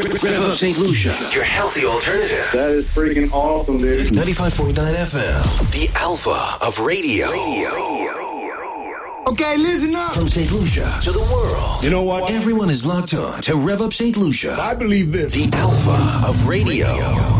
Rev Up St. Lucia, your healthy alternative. That is freaking awesome, dude. 95.9 FM, the alpha of radio. Okay, listen up. From St. Lucia to the world. You know what? Everyone is locked on to Rev Up St. Lucia. I believe this. The alpha of radio.